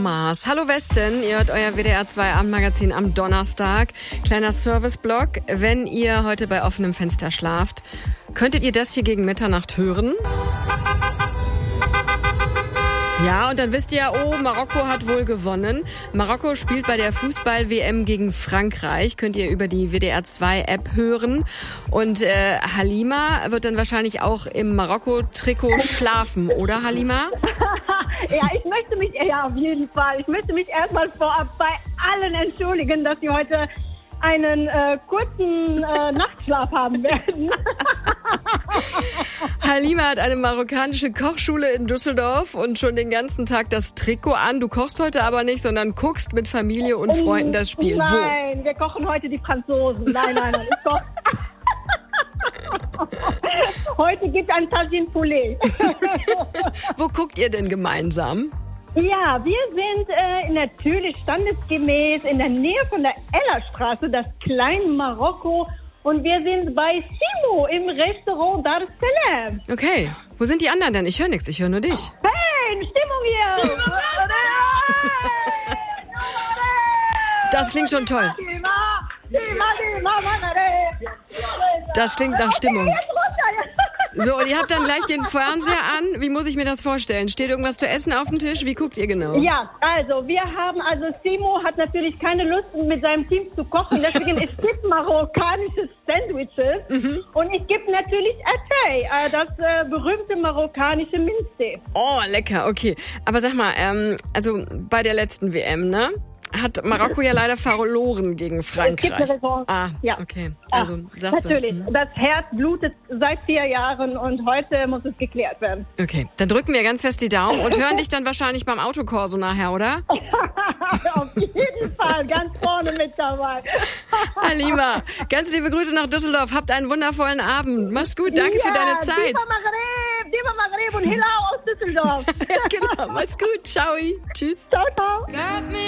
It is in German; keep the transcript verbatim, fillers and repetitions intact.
Thomas. Hallo Westen, ihr hört euer W D R zwei Abendmagazin am Donnerstag. Kleiner Serviceblock. Wenn ihr heute bei offenem Fenster schlaft, könntet ihr das hier gegen Mitternacht hören? Ja, und dann wisst ihr, oh, Marokko hat wohl gewonnen. Marokko spielt bei der Fußball-W M gegen Frankreich. Könnt ihr über die W D R zwei App hören. Und äh, Halima wird dann wahrscheinlich auch im Marokko-Trikot schlafen, oder Halima? Ja, ich möchte mich, ja, auf jeden Fall. Ich möchte mich erstmal vorab bei allen entschuldigen, dass sie heute einen äh, kurzen äh, Nachtschlaf haben werden. Halima hat eine marokkanische Kochschule in Düsseldorf und schon den ganzen Tag das Trikot an. Du kochst heute aber nicht, sondern guckst mit Familie und Freunden das Spiel. Nein, Wo? Wir kochen heute die Franzosen. Nein, nein, nein, ich koche. Heute gibt es ein Tagine Poulet. Wo guckt ihr denn gemeinsam? Ja, wir sind äh, natürlich standesgemäß in der Nähe von der Ellerstraße, das kleine Marokko. Und wir sind bei Simo im Restaurant Dar es Salaam. Okay, wo sind die anderen denn? Ich höre nichts, ich höre nur dich. Hey, Stimmung hier! Das klingt schon toll. Das klingt nach Stimmung. So, und ihr habt dann gleich den Fernseher an. Wie muss ich mir das vorstellen? Steht irgendwas zu essen auf dem Tisch? Wie guckt ihr genau? Ja, also wir haben, also Simo hat natürlich keine Lust, mit seinem Team zu kochen. Deswegen es gibt marokkanische Sandwiches. Mhm. Und es gibt natürlich Atay, das äh, berühmte marokkanische Minztee. Oh, lecker, okay. Aber sag mal, ähm, also bei der letzten W M, ne? Hat Marokko ja leider verloren gegen Frankreich. Es gibt eine Revanche. Ah, ja. Okay. Also, ja, sagst natürlich. du. Das Herz blutet seit vier Jahren und heute muss es geklärt werden. Okay, dann drücken wir ganz fest die Daumen und hören dich dann wahrscheinlich beim Autokorso nachher, oder? Auf jeden Fall, ganz vorne mit dabei. Halima, ganz liebe Grüße nach Düsseldorf. Habt einen wundervollen Abend. Mach's gut, danke ja, für deine Zeit. Diva Maghreb, Diva Maghreb und Hilal aus Düsseldorf. Ja, genau, mach's gut. Ciao. Tschüss. Ciao, ciao.